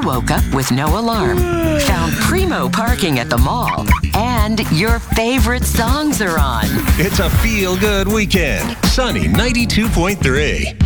woke up with no alarm, found primo parking at the mall, and your favorite songs are on. It's a feel-good weekend. Sunny 92.3.